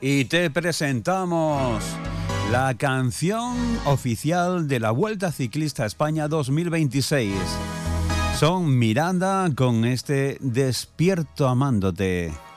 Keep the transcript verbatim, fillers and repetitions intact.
y te presentamos la canción oficial de la Vuelta Ciclista a España dos mil veintiséis. Son Miranda con este Despierto amándote.